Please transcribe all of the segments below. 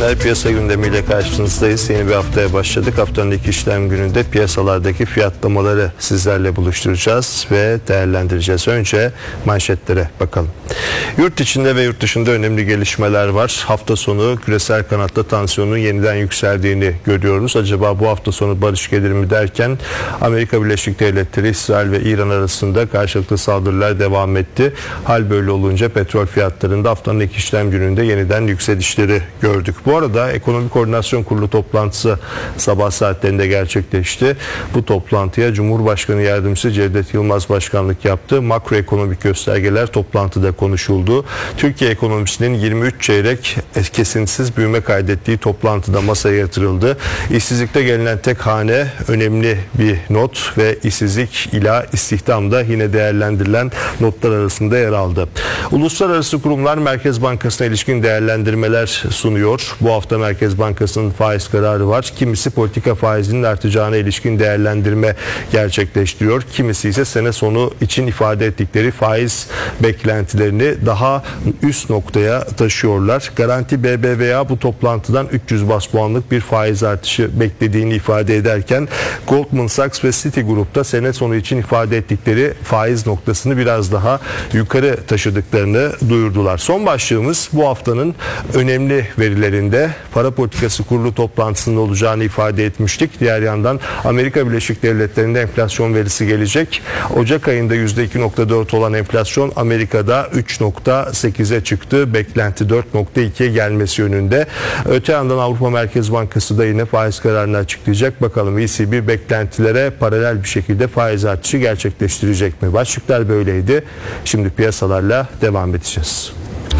günler. Piyasa gündemiyle karşınızdayız. Yeni bir haftaya başladık. Haftanın ilk işlem gününde piyasalardaki fiyatlamaları sizlerle buluşturacağız ve değerlendireceğiz. Önce manşetlere bakalım. Yurt içinde ve yurt dışında önemli gelişmeler var. Hafta sonu küresel kanatta tansiyonun yeniden yükseldiğini görüyoruz. Acaba bu hafta sonu barış gelir mi derken Amerika Birleşik Devletleri, İsrail ve İran arasında karşılıklı saldırılar devam etti. Hal böyle olunca petrol fiyatlarında haftanın ilk işlem gününde yeniden yükselişleri gördük. Bu arada Ekonomi Koordinasyon Kurulu toplantısı sabah saatlerinde gerçekleşti. Bu toplantıya Cumhurbaşkanı Yardımcısı Cevdet Yılmaz başkanlık yaptı. Makroekonomik göstergeler toplantıda konuşuldu. Türkiye ekonomisinin 23 çeyrek kesintisiz büyüme kaydettiği toplantıda masaya yatırıldı. İşsizlikte gelinen tek hane önemli bir not ve işsizlik ila istihdamda yine değerlendirilen notlar arasında yer aldı. Uluslararası kurumlar Merkez Bankası'na ilişkin değerlendirmeler sunuyor. Bu hafta Merkez Bankası'nın faiz kararı var. Kimisi politika faizinin artacağına ilişkin değerlendirme gerçekleştiriyor. Kimisi ise sene sonu için ifade ettikleri faiz beklentilerini daha üst noktaya taşıyorlar. Garanti BBVA bu toplantıdan 300 bas puanlık bir faiz artışı beklediğini ifade ederken Goldman Sachs ve Citigroup da sene sonu için ifade ettikleri faiz noktasını biraz daha yukarı taşıdıklarını duyurdular. Son başlığımız bu haftanın önemli verilerinde para politikası kurulu toplantısında olacağını ifade etmiştik. Diğer yandan Amerika Birleşik Devletleri'nde enflasyon verisi gelecek. Ocak ayında %2.4 olan enflasyon Amerika'da 3.8'e çıktı. Beklenti 4.2'ye gelmesi yönünde. Öte yandan Avrupa Merkez Bankası da yine faiz kararını açıklayacak. Bakalım ECB beklentilere paralel bir şekilde faiz artışı gerçekleştirecek mi? Başlıklar böyleydi. Şimdi piyasalarla devam edeceğiz.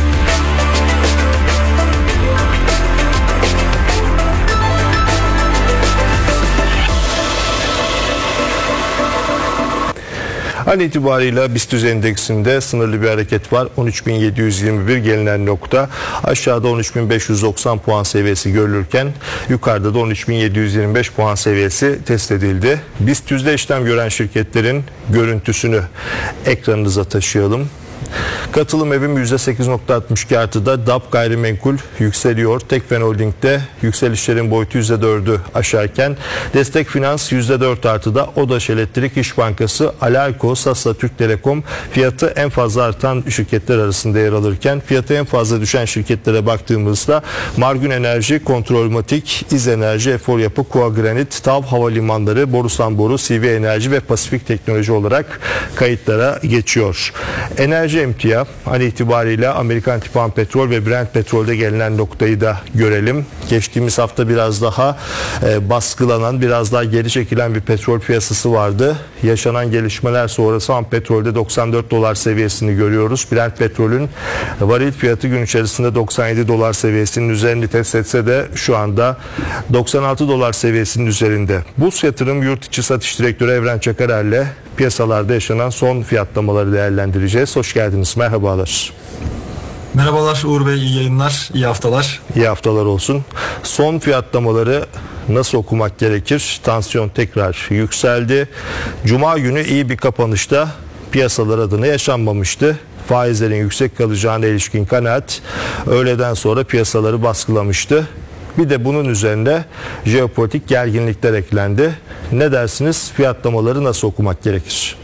An itibarıyla BIST endeksinde sınırlı bir hareket var. 13.721 gelinen nokta. Aşağıda 13.590 puan seviyesi görülürken yukarıda da 13.725 puan seviyesi test edildi. BIST işlem gören şirketlerin görüntüsünü ekranınıza taşıyalım. Katılım Evim %8.62 artıda, DAP gayrimenkul yükseliyor. Tekfen Holding'de yükselişlerin boyutu %4'ü aşarken Destek Finans %4 artıda, Odaş Elektrik, İş Bankası, Alarko, Sasa, Türk Telekom fiyatı en fazla artan şirketler arasında yer alırken fiyatı en fazla düşen şirketlere baktığımızda Margün Enerji, Kontrolmatik, İz Enerji, Efor Yapı, Kua Granit, TAV Havalimanları, Borusan Boru, CV Enerji ve Pasifik Teknoloji olarak kayıtlara geçiyor. Enerji emtia an itibariyle Amerikan Tipan Petrol ve Brent Petrol'de gelinen noktayı da görelim. Geçtiğimiz hafta biraz daha baskılanan, biraz daha geri çekilen bir petrol piyasası vardı. Yaşanan gelişmeler sonrası ham petrolde 94 dolar seviyesini görüyoruz. Brent petrolün varil fiyatı gün içerisinde 97 dolar seviyesinin üzerini test etse de şu anda 96 dolar seviyesinin üzerinde. Buz Yatırım Yurt İçi Satış Direktörü Evren Çakarer'le piyasalarda yaşanan son fiyatlamaları değerlendireceğiz. Hoş geldiniz. Merhabalar. Merhabalar Uğur Bey, iyi yayınlar, iyi haftalar. İyi haftalar olsun. Son fiyatlamaları nasıl okumak gerekir? Tansiyon tekrar yükseldi. Cuma günü iyi bir kapanışta piyasalar adına yaşanmamıştı. Faizlerin yüksek kalacağına ilişkin kanaat öğleden sonra piyasaları baskılamıştı. Bir de bunun üzerine jeopolitik gerginlikler eklendi. Ne dersiniz? Fiyatlamaları nasıl okumak gerekir?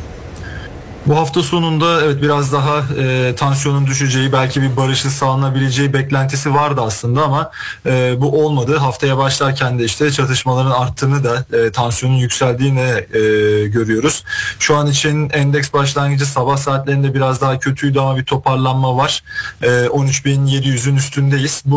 Bu hafta sonunda evet biraz daha tansiyonun düşeceği, belki bir barışın sağlanabileceği beklentisi vardı aslında ama bu olmadı. Haftaya başlarken de işte çatışmaların arttığını da tansiyonun yükseldiğini görüyoruz. Şu an için endeks başlangıcı sabah saatlerinde biraz daha kötüydü ama bir toparlanma var. 13.700'ün üstündeyiz. Bu